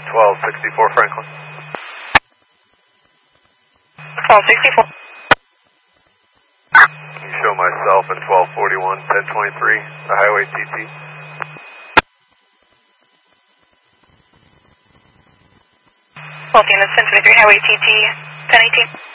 1264 Franklin. 1264. You show myself in 1241, 1023, the Highway TT. Units 1023, Highway TT, 1018.